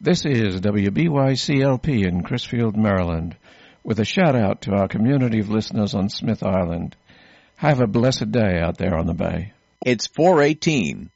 This is WBYCLP in Crisfield, Maryland, with a shout-out to our community of listeners on Smith Island. Have a blessed day out there on the bay. It's 4:18.